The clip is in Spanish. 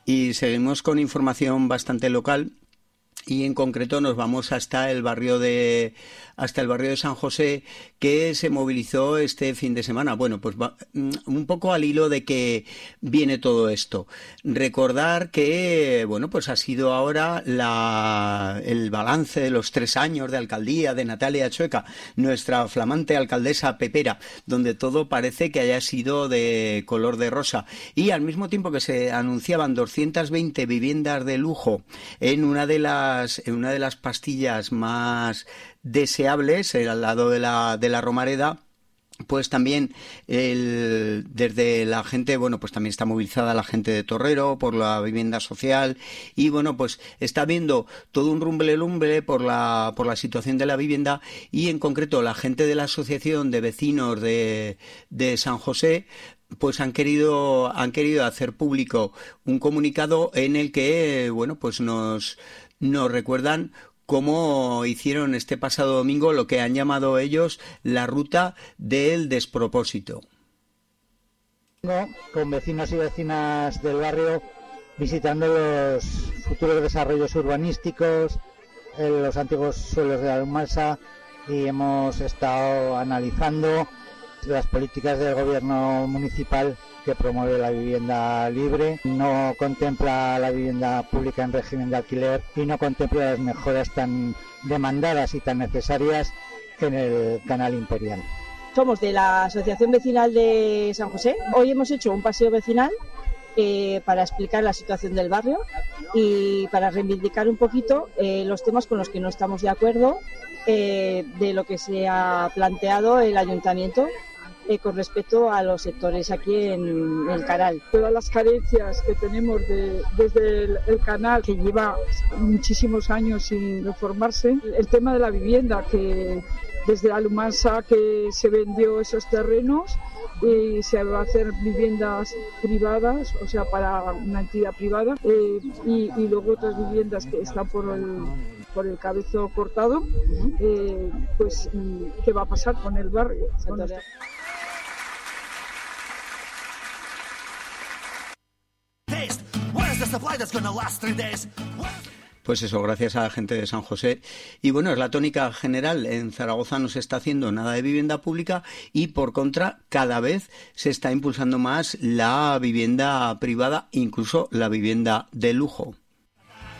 Y seguimos con información bastante local. Y en concreto nos vamos hasta el barrio de San José, que se movilizó este fin de semana. Bueno, pues un poco al hilo de que viene todo esto. Recordar que, bueno, pues ha sido ahora el balance de los 3 años de alcaldía de Natalia Chueca, nuestra flamante alcaldesa pepera, donde todo parece que haya sido de color de rosa. Y al mismo tiempo que se anunciaban 220 viviendas de lujo en una de las pastillas más deseables, al lado de la Romareda, pues también desde la gente, bueno, pues también está movilizada la gente de Torrero por la vivienda social y bueno, pues está habiendo todo un rumble por la situación de la vivienda y en concreto la gente de la Asociación de Vecinos de San José pues han querido hacer público un comunicado en el que, bueno, pues nos recuerdan cómo hicieron este pasado domingo lo que han llamado ellos la ruta del despropósito. Con vecinos y vecinas del barrio visitando los futuros desarrollos urbanísticos, los antiguos suelos de la Almansa, y hemos estado analizando las políticas del gobierno municipal que promueve la vivienda libre, no contempla la vivienda pública en régimen de alquiler y no contempla las mejoras tan demandadas y tan necesarias en el Canal Imperial. Somos de la Asociación Vecinal de San José. Hoy hemos hecho un paseo vecinal para explicar la situación del barrio y para reivindicar un poquito los temas con los que no estamos de acuerdo de lo que se ha planteado el ayuntamiento con respecto a los sectores aquí en el canal. Todas las carencias que tenemos desde el canal, que lleva muchísimos años sin reformarse, el tema de la vivienda, que desde la Lumansa que se vendió esos terrenos y se va a hacer viviendas privadas, o sea, para una entidad privada, y luego otras viviendas que están por el cabezo cortado, pues ¿qué va a pasar con el barrio? Pues eso, gracias a la gente de San José. Y bueno, es la tónica general. En Zaragoza no se está haciendo nada de vivienda pública y por contra, cada vez se está impulsando más la vivienda privada, incluso la vivienda de lujo.